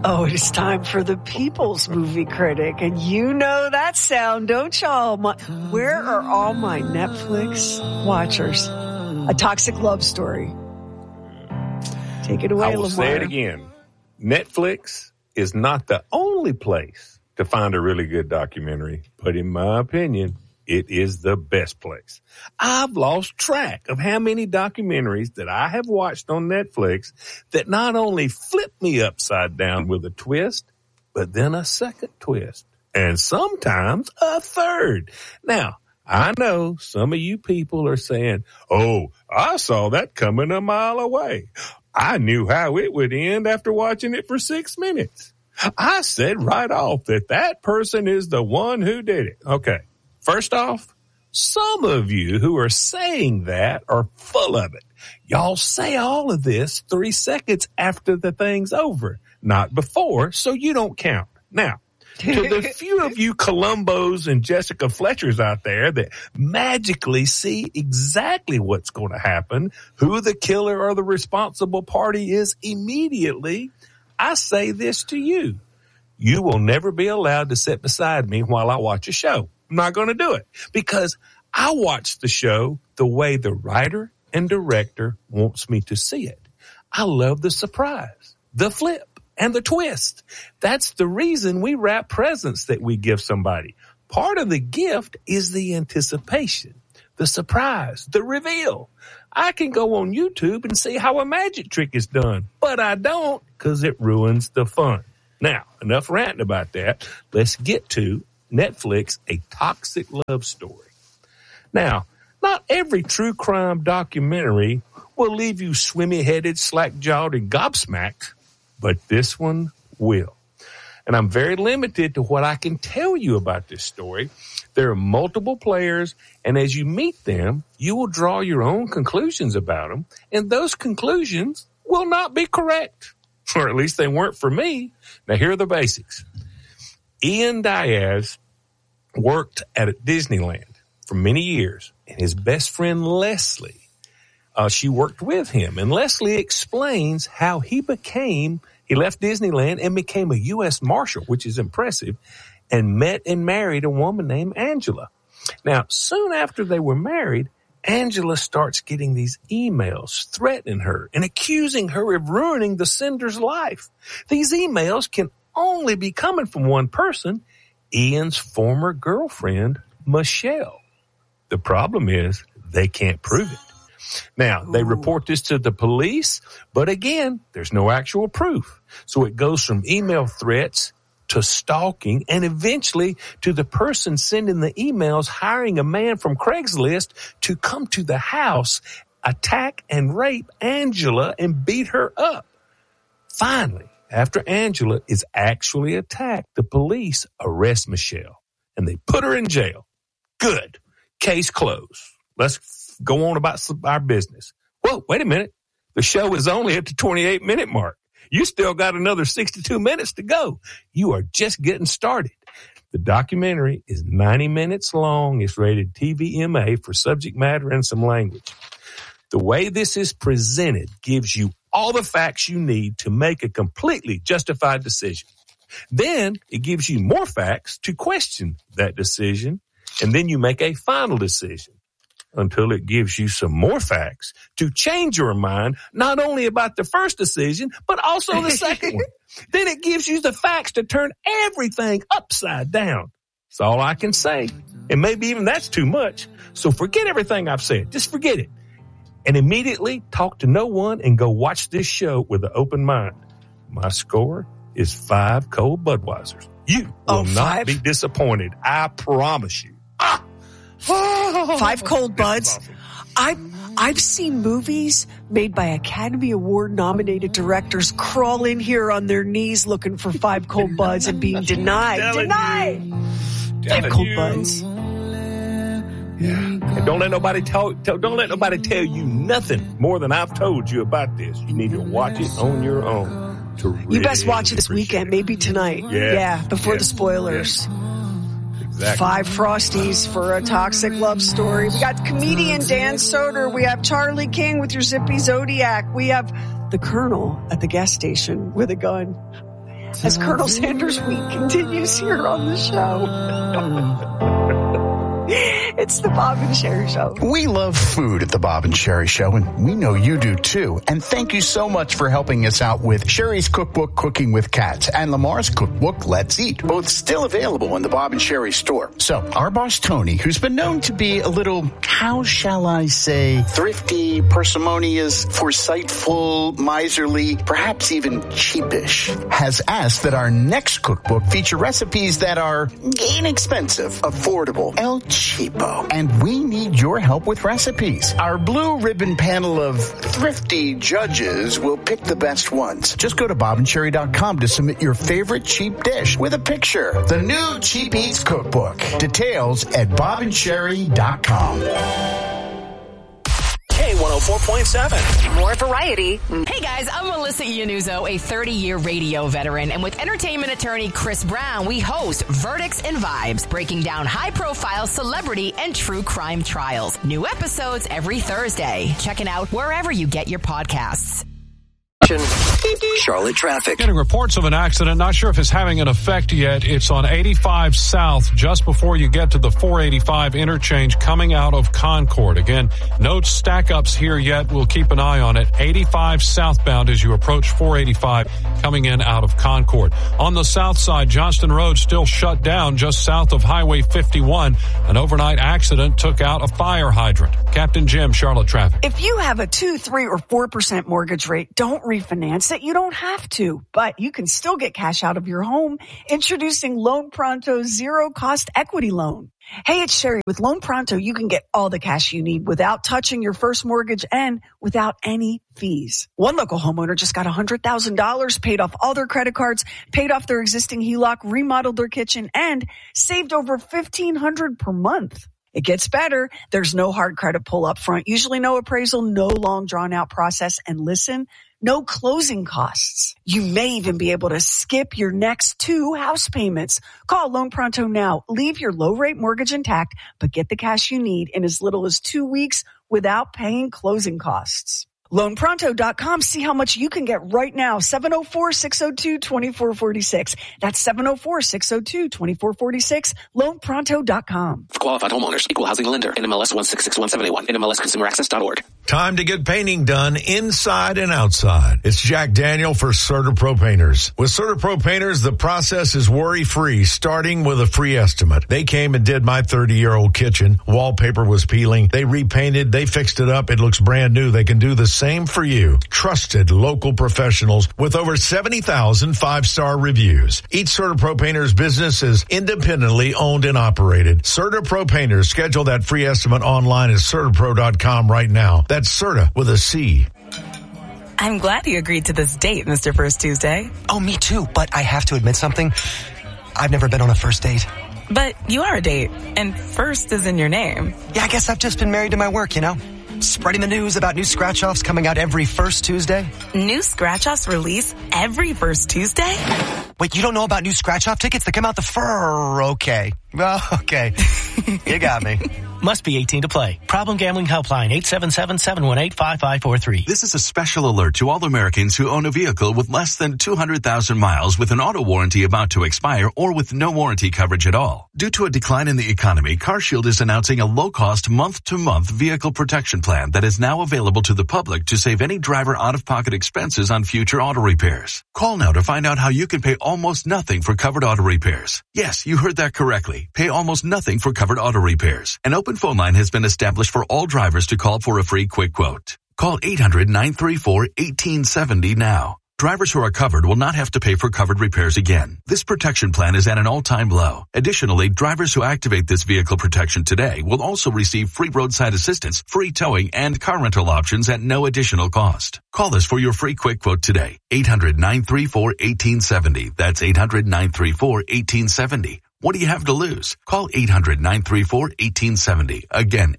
Oh, it is time for the People's Movie Critic. And you know that sound, don't y'all? Where are all my Netflix watchers? A Toxic Love Story. Take it away, I will Lamar. say it again. Netflix is not the only place to find a really good documentary, but in my opinion, it is the best place. I've lost track of how many documentaries that I have watched on Netflix that not only flip me upside down with a twist, but then a second twist, and sometimes a third. Now, I know some of you people are saying, oh, I saw that coming a mile away. I knew how it would end after watching it for 6 minutes. I said right off that person is the one who did it. Okay. First off, some of you who are saying that are full of it. Y'all say all of this 3 seconds after the thing's over, not before, so you don't count. Now, to the few of you Columbos and Jessica Fletchers out there that magically see exactly what's going to happen, who the killer or the responsible party is immediately, I say this to you. You will never be allowed to sit beside me while I watch a show. I'm not going to do it because I watch the show the way the writer and director wants me to see it. I love the surprise, the flip, and the twist. That's the reason we wrap presents that we give somebody. Part of the gift is the anticipation, the surprise, the reveal. I can go on YouTube and see how a magic trick is done, but I don't because it ruins the fun. Now, enough ranting about that. Let's get to Netflix, A Toxic Love Story. Now, not every true crime documentary will leave you swimmy-headed, slack-jawed, and gobsmacked, but this one will. And I'm very limited to what I can tell you about this story. There are multiple players, and as you meet them, you will draw your own conclusions about them, and those conclusions will not be correct, or at least they weren't for me. Now, here are the basics. Ian Diaz worked at Disneyland for many years, and his best friend Leslie, she worked with him, and Leslie explains how he left Disneyland and became a U.S. Marshal, which is impressive, and met and married a woman named Angela. Now, soon after they were married, Angela starts getting these emails threatening her and accusing her of ruining the sender's life. These emails can only be coming from one person, Ian's former girlfriend, Michelle. The problem is they can't prove it. Now, they report this to the police, but again, there's no actual proof. So it goes from email threats to stalking and eventually to the person sending the emails hiring a man from Craigslist to come to the house, attack and rape Angela and beat her up. Finally, after Angela is actually attacked, the police arrest Michelle and they put her in jail. Good. Case closed. Let's go on about our business. Whoa, wait a minute. The show is only at the 28-minute mark. You still got another 62 minutes to go. You are just getting started. The documentary is 90 minutes long. It's rated TVMA for subject matter and some language. The way this is presented gives you all the facts you need to make a completely justified decision. Then it gives you more facts to question that decision, and then you make a final decision until it gives you some more facts to change your mind, not only about the first decision, but also the second one. Then it gives you the facts to turn everything upside down. That's all I can say. And maybe even that's too much. So forget everything I've said. Just forget it. And immediately talk to no one and go watch this show with an open mind. My score is 5 cold Budweisers. You will not be disappointed. I promise you. 5 cold buds. Awesome. I've seen movies made by Academy Award nominated directors crawl in here on their knees looking for 5 cold buds and being denied. Five cold buds. Yeah. And don't let nobody tell you nothing more than I've told you about this. You need to watch it on your own. You best watch it this weekend, maybe tonight. Yeah, before the spoilers. Exactly. 5 Frosties for A Toxic Love Story. We got comedian Dan Soder. We have Charlie King with your zippy Zodiac. We have the Colonel at the gas station with a gun. as Colonel Sanders Week continues here on the show. It's the Bob and Sherry Show. We love food at the Bob and Sherry Show, and we know you do too. And thank you so much for helping us out with Sherry's cookbook, Cooking with Cats, and Lamar's cookbook, Let's Eat, both still available in the Bob and Sherry store. So our boss, Tony, who's been known to be a little, how shall I say, thrifty, parsimonious, foresightful, miserly, perhaps even cheapish, has asked that our next cookbook feature recipes that are inexpensive, affordable, El Cheapo. And we need your help with recipes. Our blue ribbon panel of thrifty judges will pick the best ones. Just go to bobandsherry.com to submit your favorite cheap dish with a picture. The new Cheap Eats Cookbook. Details at bobandsherry.com. K104.7. More variety. Hey guys, I'm Melissa Iannuzzo, a 30-year radio veteran, and with entertainment attorney Chris Brown, we host Verdicts and Vibes, breaking down high-profile celebrity and true crime trials. New episodes every Thursday. Checking out wherever you get your podcasts. Charlotte traffic. Getting reports of an accident. Not sure if it's having an effect yet. It's on 85 South, just before you get to the 485 interchange coming out of Concord. Again, no stack-ups here yet. We'll keep an eye on it. 85 southbound as you approach 485 coming in out of Concord. On the south side, Johnston Road still shut down just south of Highway 51. An overnight accident took out a fire hydrant. Captain Jim, Charlotte traffic. If you have a 2, 3, or 4% mortgage rate, don't refinance it. You don't have to, but you can still get cash out of your home. Introducing Loan Pronto's zero-cost equity loan. Hey, it's Sherry. With Loan Pronto, you can get all the cash you need without touching your first mortgage and without any fees. One local homeowner just got $100,000, paid off all their credit cards, paid off their existing HELOC, remodeled their kitchen, and saved over $1,500 per month. It gets better. There's no hard credit pull up front, usually no appraisal, no long drawn out process, and listen, no closing costs. You may even be able to skip your next 2 house payments. Call Loan Pronto now. Leave your low rate mortgage intact, but get the cash you need in as little as 2 weeks without paying closing costs. LoanPronto.com. See how much you can get right now. 704-602-2446. That's 704-602-2446. LoanPronto.com. For qualified homeowners, equal housing lender, NMLS 1661781, NMLSconsumeraccess.org. Time to get painting done inside and outside. It's Jack Daniel for CertaPro Painters. With CertaPro Painters, the process is worry-free, starting with a free estimate. They came and did my 30-year-old kitchen. Wallpaper was peeling. They repainted. They fixed it up. It looks brand new. They can do the same for you. Trusted local professionals with over 70,000 5-star reviews. Each CertaPro Painters business is independently owned and operated. CertaPro Painters. Schedule that free estimate online at CertaPro.com right now. That's Certa with a C. I'm glad you agreed to this date, Mr. First Tuesday. Oh, me too, but I have to admit something. I've never been on a first date. But you are a date, and first is in your name. Yeah, I guess I've just been married to my work, you know? Spreading the news about new scratch-offs coming out every first Tuesday. New scratch-offs release every first Tuesday? Wait, you don't know about new scratch-off tickets that come out the Okay. Well, okay. You got me. Must be 18 to play. Problem Gambling Helpline, 877-718-5543. This is a special alert to all Americans who own a vehicle with less than 200,000 miles with an auto warranty about to expire or with no warranty coverage at all. Due to a decline in the economy, CarShield is announcing a low-cost month-to-month vehicle protection plan that is now available to the public to save any driver out-of-pocket expenses on future auto repairs. Call now to find out how you can pay almost nothing for covered auto repairs. Yes, you heard that correctly. Pay almost nothing for covered auto repairs. An open phone line has been established for all drivers to call for a free quick quote. Call 800-934-1870 now. Drivers who are covered will not have to pay for covered repairs again. This protection plan is at an all-time low. Additionally, drivers who activate this vehicle protection today will also receive free roadside assistance, free towing, and car rental options at no additional cost. Call us for your free quick quote today. 800-934-1870. That's 800-934-1870. What do you have to lose? Call 800-934-1870. Again,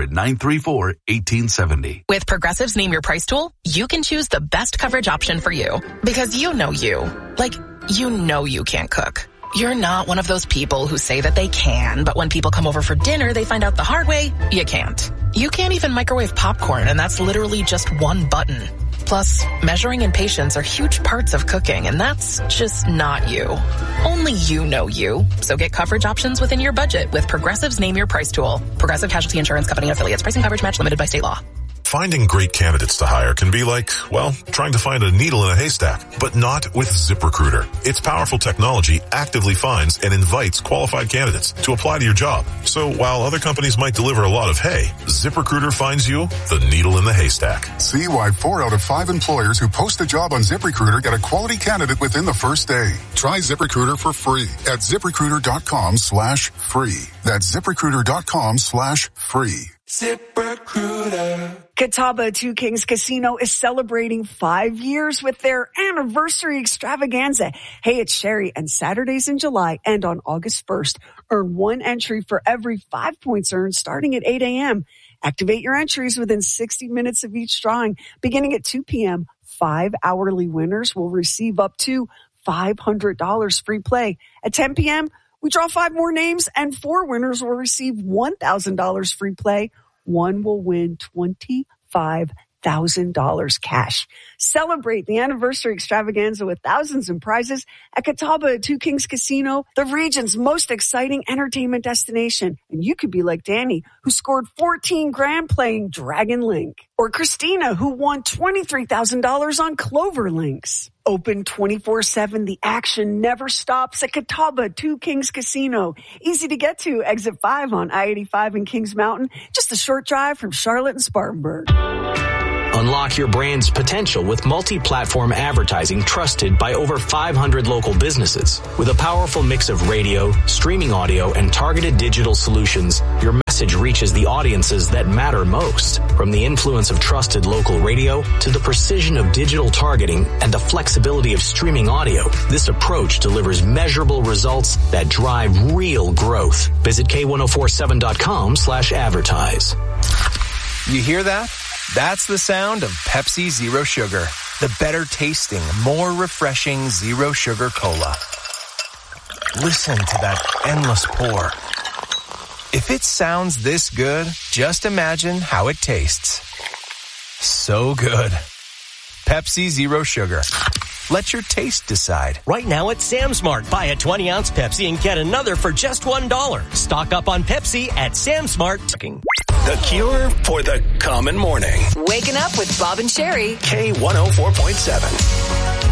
800-934-1870. With Progressive's Name Your Price tool, you can choose the best coverage option for you. Because you know you. Like, you know you can't cook. You're not one of those people who say that they can, but when people come over for dinner, they find out the hard way, you can't. You can't even microwave popcorn, and that's literally just one button. Plus, measuring and patience are huge parts of cooking, and that's just not you. Only you know you. So get coverage options within your budget with Progressive's Name Your Price tool. Progressive Casualty Insurance Company and affiliates. Pricing coverage match limited by state law. Finding great candidates to hire can be like, well, trying to find a needle in a haystack, but not with ZipRecruiter. Its powerful technology actively finds and invites qualified candidates to apply to your job. So while other companies might deliver a lot of hay, ZipRecruiter finds you the needle in the haystack. See why 4 out of 5 employers who post a job on ZipRecruiter get a quality candidate within the first day. Try ZipRecruiter for free at ZipRecruiter.com/free. That's ZipRecruiter.com/free. ZipRecruiter. Catawba Two Kings Casino is celebrating 5 years with their anniversary extravaganza. Hey, it's Sherry, and Saturdays in July and on August 1st, earn 1 entry for every 5 points earned starting at 8 a.m. Activate your entries within 60 minutes of each drawing. Beginning at 2 p.m., 5 hourly winners will receive up to $500 free play. At 10 p.m., we draw 5 more names, and 4 winners will receive $1,000 free play. 1 will win $25,000 cash. Celebrate the anniversary extravaganza with thousands in prizes at Catawba Two Kings Casino, the region's most exciting entertainment destination. And you could be like Danny, who scored $14,000 playing Dragon Link, or Christina, who won $23,000 on Clover Links. Open 24/7. The action never stops at Catawba Two Kings Casino. Easy to get to. Exit 5 on I-85 in Kings Mountain. Just a short drive from Charlotte and Spartanburg. Unlock your brand's potential with multi-platform advertising trusted by over 500 local businesses. With a powerful mix of radio, streaming audio, and targeted digital solutions, your message reaches the audiences that matter most. From the influence of trusted local radio to the precision of digital targeting and the flexibility of streaming audio, this approach delivers measurable results that drive real growth. Visit K1047.com/advertise. You hear that? That's the sound of Pepsi Zero Sugar, the better tasting, more refreshing Zero Sugar Cola. Listen to that endless pour. If it sounds this good, just imagine how it tastes. So good. Pepsi Zero Sugar. Let your taste decide. Right now at Sam's Mart, buy a 20-ounce Pepsi and get another for just $1. Stock up on Pepsi at Sam's Mart. The cure for the common morning. Waking up with Bob and Sherry. K104.7.